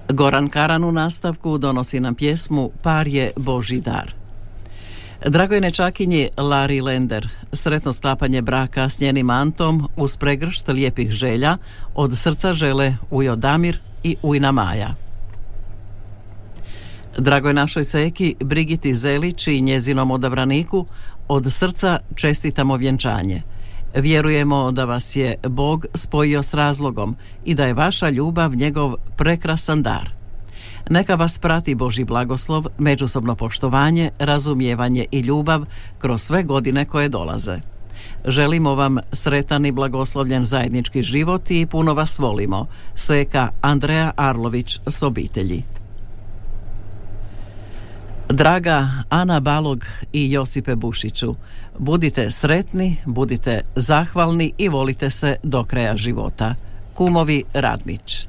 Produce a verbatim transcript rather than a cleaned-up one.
Goran Karan u nastavku donosi nam pjesmu Par je Božji dar. Dragoj nečakinji Lari Lender, sretno sklapanje braka s njenim Antom uz pregršt lijepih želja od srca žele Ujo Damir i Ujna Maja. Dragoj našoj seki Brigiti Zelić i njezinom odabraniku od srca čestitamo vjenčanje. Vjerujemo da vas je Bog spojio s razlogom i da je vaša ljubav njegov prekrasan dar. Neka vas prati Božji blagoslov, međusobno poštovanje, razumijevanje i ljubav kroz sve godine koje dolaze. Želimo vam sretan i blagoslovljen zajednički život i puno vas volimo. Seka Andreja Arlović s obitelji. Draga Ana Balog i Josipe Bušiću, budite sretni, budite zahvalni i volite se do kraja života. Kumovi Radnić.